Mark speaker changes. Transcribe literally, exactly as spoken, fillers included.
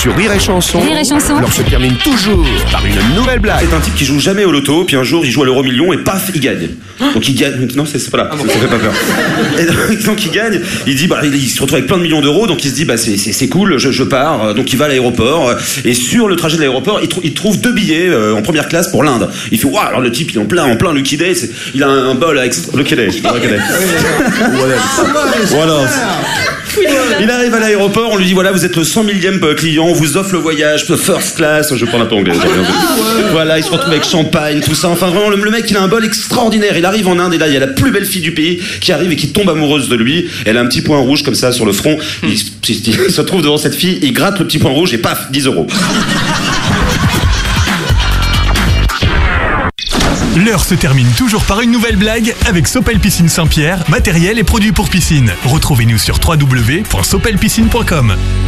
Speaker 1: sur Rire et Chanson.
Speaker 2: Rire et Chanson.
Speaker 1: L'heure se termine toujours par une nouvelle blague.
Speaker 3: C'est un type qui joue jamais au loto, puis un jour il joue à l'euro million et paf, il gagne. Donc il gagne. Non, c'est c'est pas là. Ça, ça fait pas peur. Et donc, donc il gagne. Il dit bah il, il se retrouve avec plein de millions d'euros, donc il se dit bah c'est c'est c'est cool, je, je pars. Donc il va à l'aéroport et sur le trajet de l'aéroport, il, trou- il trouve deux billets euh, en première classe pour l'Inde. Il fait waouh, alors le type il est en plein en plein Lucky Day, c'est- il a un, un bol avec Lucky Day. Lucky Day. Voilà. Voilà. Il arrive à l'aéroport, on lui dit voilà, vous êtes le cent millième client, on vous offre le voyage first class, je parle un peu anglais. Voilà, il se retrouve avec champagne, tout ça. Enfin vraiment, le, le mec, il a un bol extraordinaire. Il arrive en Inde et là, il y a la plus belle fille du pays qui arrive et qui tombe amoureuse de lui. Elle a un petit point rouge comme ça sur le front. Il, il, il se trouve devant cette fille, il gratte le petit point rouge et paf, dix euros.
Speaker 4: L'heure se termine toujours par une nouvelle blague avec Sopel Piscine Saint-Pierre, matériel et produits pour piscine. Retrouvez-nous sur w w w point sopel piscine point com.